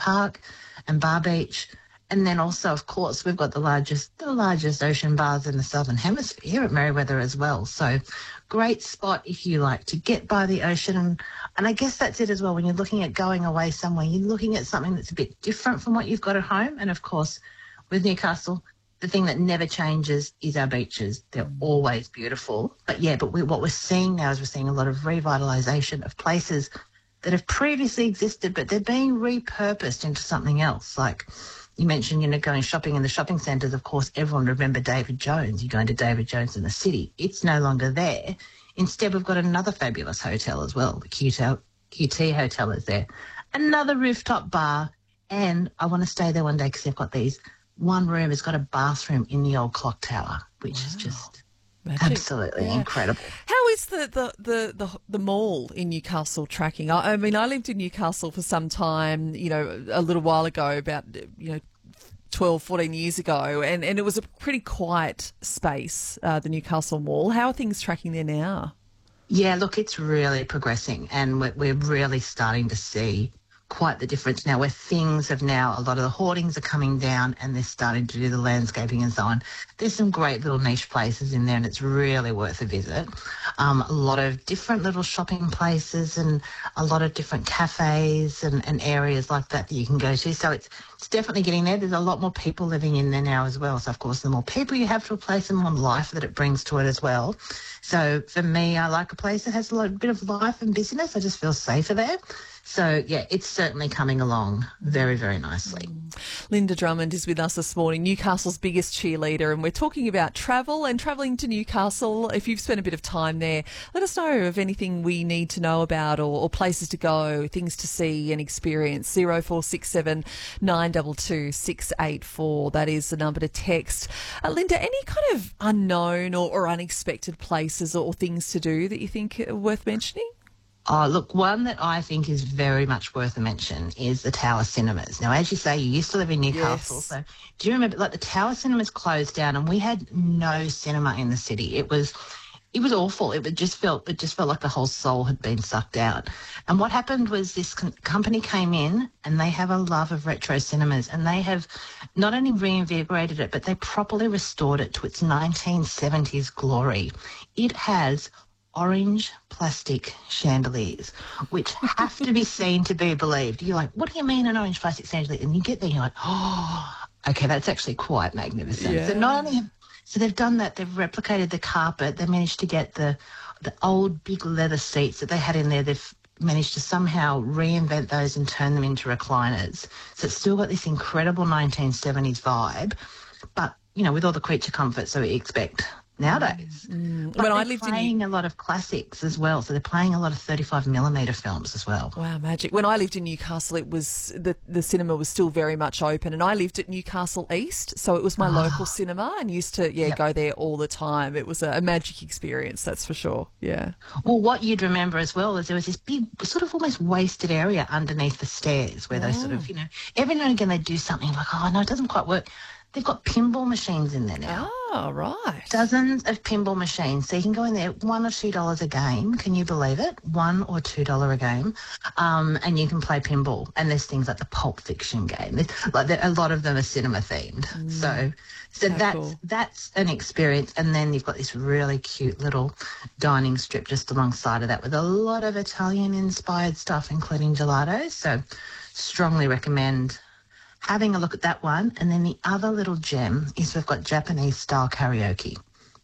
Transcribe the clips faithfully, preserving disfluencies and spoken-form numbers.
Park and Bar Beach. And then also, of course, we've got the largest the largest ocean bars in the Southern Hemisphere here at Merewether as well. So great spot if you like to get by the ocean. And, and I guess that's it as well. When you're looking at going away somewhere, you're looking at something that's a bit different from what you've got at home. And, of course, with Newcastle, the thing that never changes is our beaches. They're always beautiful. But, yeah, but we, what we're seeing now is we're seeing a lot of revitalisation of places that have previously existed, but they're being repurposed into something else. Like you mentioned, you know, going shopping in the shopping centres. Of course, everyone remember David Jones. You're going to David Jones in the city. It's no longer there. Instead, we've got another fabulous hotel as well. The Q T, Q T Hotel is there. Another rooftop bar. And I want to stay there one day because they've got these. One room has got a bathroom in the old clock tower, which wow. is just Magic. absolutely yeah. incredible. How is the, the, the, the, the mall in Newcastle tracking? I, I mean, I lived in Newcastle for some time, you know, a little while ago, about, you know, twelve, fourteen years ago, and, and it was a pretty quiet space, uh, the Newcastle Mall. How are things tracking there now? Yeah, look, it's really progressing, and we're, we're really starting to see quite the difference now, where things have now, a lot of the hoardings are coming down and they're starting to do the landscaping and so on. There's some great little niche places in there and it's really worth a visit. Um, a lot of different little shopping places and a lot of different cafes and, and areas like that that you can go to. So it's it's definitely getting there. There's a lot more people living in there now as well. So, of course, the more people you have to a place, the more life that it brings to it as well. So, for me, I like a place that has a lot, bit of life and busyness. I just feel safer there. So, yeah, it's certainly coming along very, very nicely. Linda Drummond is with us this morning, Newcastle's biggest cheerleader, and we're talking about travel and travelling to Newcastle. If you've spent a bit of time there, let us know of anything we need to know about or, or places to go, things to see and experience. zero four six seven nine two two six eight four. That is the number to text. Uh, Linda, any kind of unknown or, or unexpected places or, or things to do that you think are worth mentioning? Oh, look, one that I think is very much worth a mention is the Tower Cinemas. Now, as you say, you used to live in Newcastle, yes. So do you remember, like, the Tower Cinemas closed down and we had no cinema in the city. It was it was awful. It just felt it just felt like the whole soul had been sucked out. And what happened was this com- company came in and they have a love of retro cinemas and they have not only reinvigorated it, but they properly restored it to its nineteen seventies glory. It has orange plastic chandeliers, which have to be seen to be believed. You're like, what do you mean an orange plastic chandelier? And you get there, you're like, oh, okay, that's actually quite magnificent. Yeah. So not only have, so they've done that, they've replicated the carpet, they managed to get the the old big leather seats that they had in there, they've managed to somehow reinvent those and turn them into recliners. So it's still got this incredible nineteen seventies vibe, but, you know, with all the creature comforts that we expect nowadays. Mm. But when I they're lived playing in a lot of classics as well, so they're playing a lot of thirty-five millimetre films as well. Wow, magic. When I lived in Newcastle, it was the, the cinema was still very much open, and I lived at Newcastle East, so it was my oh. local cinema, and used to yeah yep. go there all the time. It was a, a magic experience, that's for sure. Yeah. Well, what you'd remember as well is there was this big, sort of almost wasted area underneath the stairs where oh. they sort of, you know, every now and again they do something like, oh no, it doesn't quite work. They've got pinball machines in there now. Oh, right. Dozens of pinball machines. So you can go in there, one or two dollars a game. Can you believe it? One or two dollar a game. Um, and you can play pinball. And there's things like the Pulp Fiction game. There's, like a lot of them are cinema themed. Mm. So so How that's cool. that's an experience. And then you've got this really cute little dining strip just alongside of that with a lot of Italian inspired stuff, including gelatos. So strongly recommend having a look at that one. And then the other little gem is we've got Japanese style karaoke.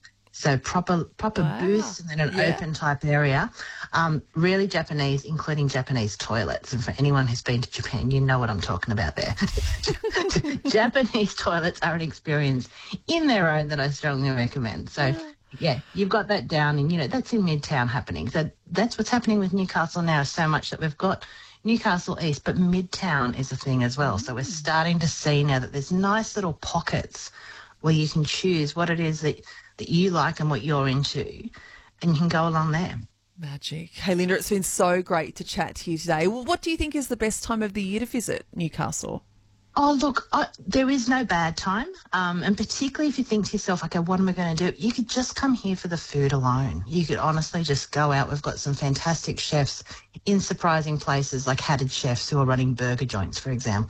So proper proper wow. booths and then an yeah. open type area. Um, really Japanese, including Japanese toilets. And for anyone who's been to Japan, you know what I'm talking about there. Japanese toilets are an experience in their own that I strongly recommend. So yeah, you've got that down and, you know, that's in Midtown happening. So that's what's happening with Newcastle now, so much that we've got Newcastle East, but Midtown is a thing as well. So we're starting to see now that there's nice little pockets where you can choose what it is that, that you like and what you're into, and you can go along there. Magic. Hey, Linda, it's been so great to chat to you today. Well, what do you think is the best time of the year to visit Newcastle? Oh, look, I, there is no bad time, um, and particularly if you think to yourself, okay, what am I going to do? You could just come here for the food alone. You could honestly just go out. We've got some fantastic chefs in surprising places like Hatted Chefs who are running burger joints, for example.